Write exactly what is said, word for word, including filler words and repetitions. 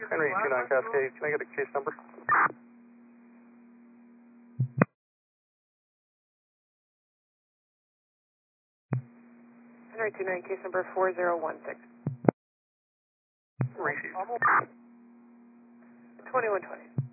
Henry two nine Cascade, can I get a case number? Henry two nine, case number four zero one six. Received. twenty-one twenty.